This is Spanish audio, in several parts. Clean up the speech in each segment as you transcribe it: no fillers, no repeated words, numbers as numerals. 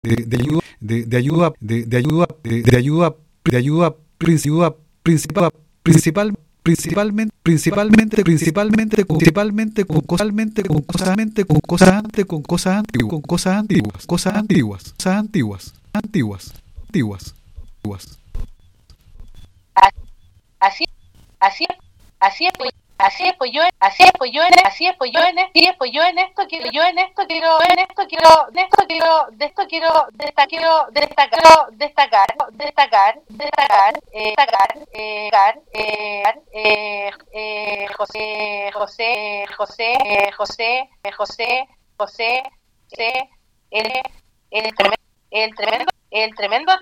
ayuda principalmente con cosas antiguas. Así, así, así es, pues, así es, pues yo en esto quiero destacar José, el tremendo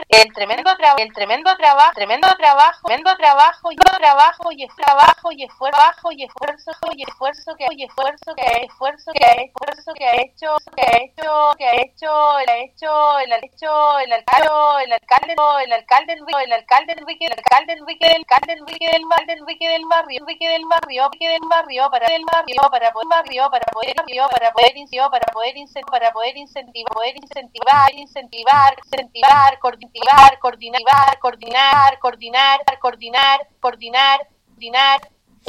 trabajo y esfuerzo que ha hecho el alcalde Enrique del barrio para poder incentivar, coordinar,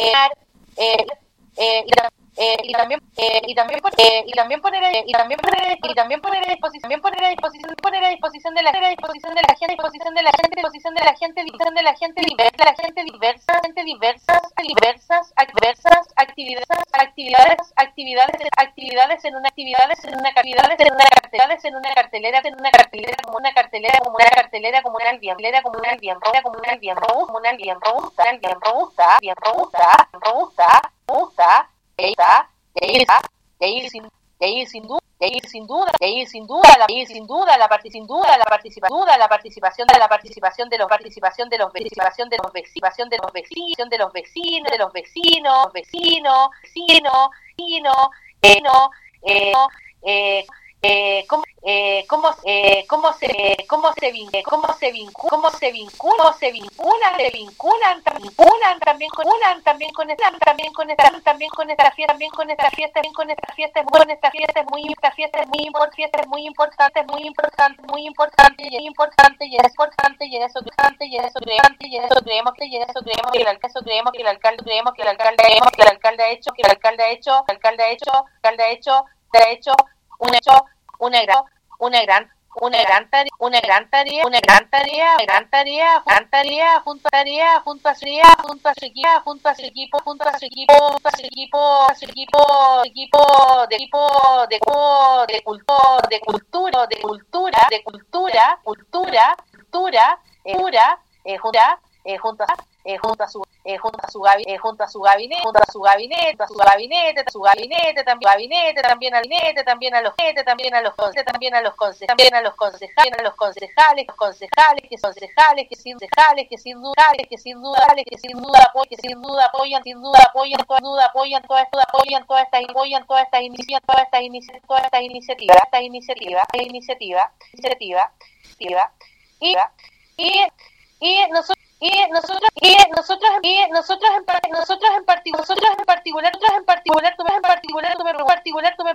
y también poner a disposición de la gente diversas actividades en una cartelera comunal bien robusta, de ir sin duda la participación de los cómo se vinculan también con esta fiesta muy importante y en eso creemos que el alcalde ha hecho una gran tarea junto a su equipo de junto a su gabinete, también a los concejales que sin duda apoyan toda esta iniciativa y nosotros en particular tú me